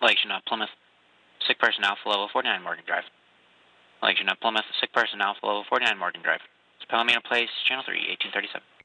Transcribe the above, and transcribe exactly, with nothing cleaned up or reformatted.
Collection of Plymouth, sick person Alpha Level forty-nine Morgan Drive. Collection of Plymouth, sick person Alpha Level forty-nine Morgan Drive. It's Palomino Place, Channel three, eighteen thirty-seven.